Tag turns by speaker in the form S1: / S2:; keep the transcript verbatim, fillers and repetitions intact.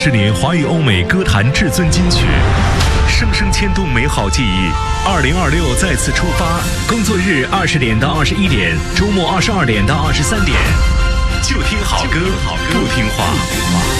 S1: 十年华语欧美歌坛至尊金曲，生生牵动美好记忆。二零二六再次出发，工作日二十点到二十一点，周末二十二点到二十三点，就听好歌，不听话。